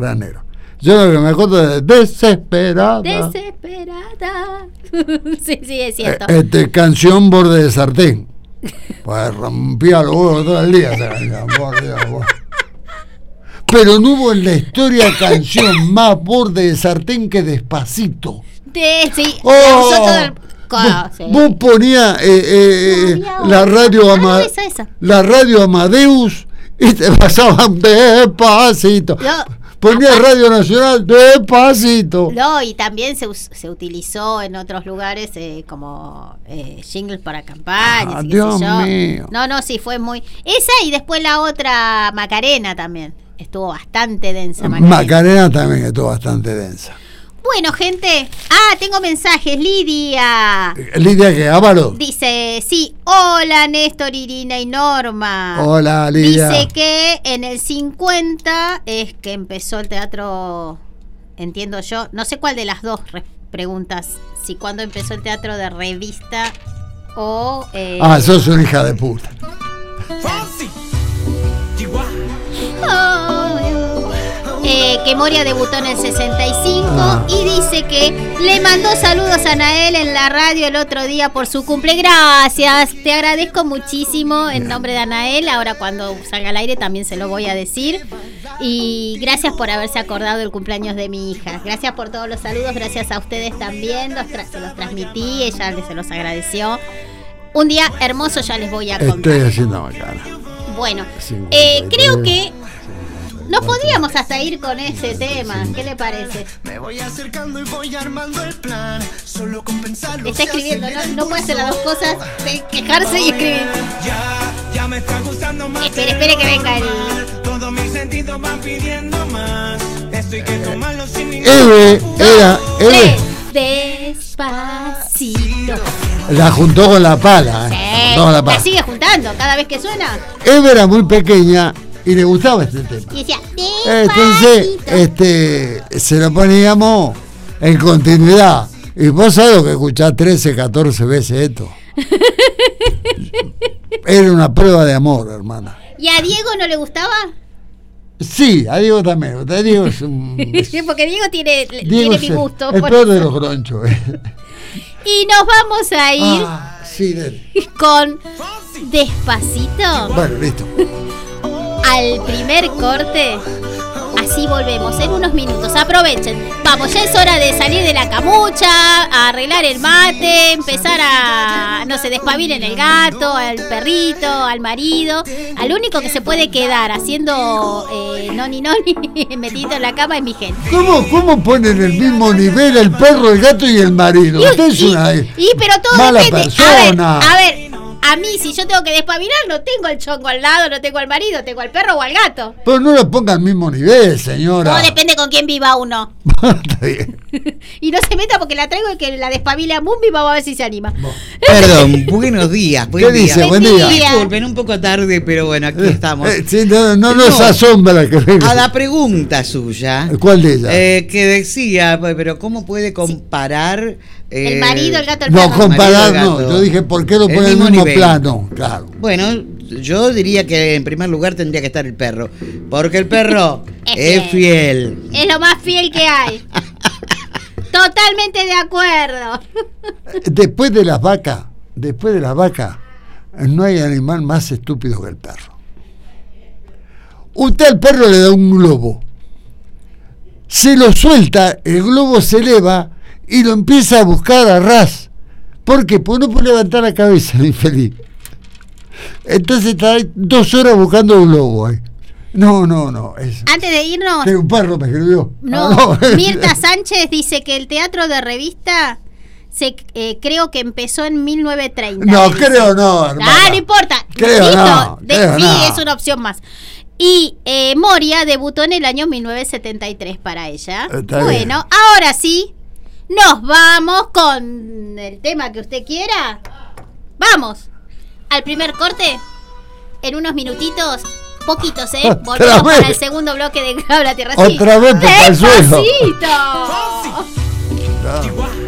Granero. Yo lo que me acuerdo de Desesperada. Desesperada. Sí, es cierto. Canción Borde de Sartén. Pues rompía los huevos todo el día esa canción, por Dios. Pero no hubo en la historia canción más Borde de Sartén que Despacito. Sí, nosotros... Vos ponías la radio la radio Amadeus y te pasaban Despacito. Ponía Radio Nacional Despacito. No, y también se utilizó en otros lugares como jingles para campañas. Dios mío. No, sí, fue muy... Esa y después la otra, Macarena también. Estuvo bastante densa. Macarena también estuvo bastante densa. Bueno, gente. Tengo mensajes. Lidia. ¿Lidia qué? ¿Ávaro? Dice, sí. Hola, Néstor, Irina y Norma. Hola, Lidia. Dice que en el 50 es que empezó el teatro, entiendo yo. No sé cuál de las dos preguntas. Si cuándo empezó el teatro de revista o... sos una hija de puta. Que Moria debutó en el 65 y dice que le mandó saludos a Anael en la radio el otro día por su cumple. Gracias, te agradezco muchísimo en nombre de Anael. Ahora cuando salga al aire también se lo voy a decir. Y gracias por haberse acordado del cumpleaños de mi hija. Gracias por todos los saludos, gracias a ustedes también. Se los transmití, ella se los agradeció. Un día hermoso, ya les voy a contar. Estoy haciendo bacana. Bueno, creo que nos podríamos hasta ir con ese tema. ¿Qué le parece? Me voy acercando y voy armando el plan. Solo con pensarlo. Está escribiendo, no puede hacer las dos cosas, de quejarse y escribir. Ya me está gustando más. Espere que venga el... Todos mis sentidos van pidiendo más. Esto hay que tomarlo sin ningún... Despacito. La juntó con la pala. Sí, la sigue juntando cada vez que suena. Eva era muy pequeña y le gustaba este tema. Y decía, entonces, se lo poníamos en continuidad. Y vos sabés que escuchás 13, 14 veces esto. Era una prueba de amor, hermana. ¿Y a Diego no le gustaba? Sí, a Diego también. Diego es un... Porque Diego tiene mi gusto. El peor de los gronchos. Y nos vamos a ir con Despacito. Bueno, listo. Al primer corte. Así volvemos en unos minutos. Aprovechen. Vamos, ya es hora de salir de la camucha, a arreglar el mate, empezar a, despabilen el gato, al perrito, al marido. Al único que se puede quedar haciendo noni metido en la cama es mi gente. ¿Cómo ponen el mismo nivel el perro, el gato y el marido? Usted es una pero todo mala depende. persona. A ver. A mí, si yo tengo que despabilar, no tengo el chongo al lado, no tengo al marido, tengo al perro o al gato. Pero no lo ponga al mismo nivel, señora. No, depende con quién viva uno. Está bien. Y no se meta porque la traigo y que la despabile a Mumbi, vamos a ver si se anima. Perdón, buenos días. ¿Qué dice? Buen día. Disculpen, un poco tarde, pero bueno, aquí estamos. Sí, no nos asombra que venga. A la pregunta suya. ¿Cuál de ellas? Que decía, pero ¿cómo puede comparar... el marido, el gato, el perro? No, comparar no. Yo dije, ¿por qué lo pone en el mismo plano? Claro. Bueno, yo diría que en primer lugar tendría que estar el perro. Porque el perro es fiel. Es lo más fiel que hay. Totalmente de acuerdo. Después de las vacas, no hay animal más estúpido que el perro. Usted al perro le da un globo. Se lo suelta, el globo se eleva y lo empieza a buscar a ras. ¿Por qué? Porque no puede levantar la cabeza el infeliz. Entonces está ahí 2 horas buscando un globo ahí. No. Antes de irnos... Un perro me escribió. No. Mirta Sánchez dice que el teatro de revista creo que empezó en 1930. No, creo no, hermana. No importa. Creo no. Es una opción más. Y Moria debutó en el año 1973 para ella. Está bueno, bien. Ahora sí, nos vamos con el tema que usted quiera. Vamos al primer corte. En unos minutitos, poquitos, volvemos para el segundo bloque de Habla Tierra. Otra vez por el suelo. ¡Despacito!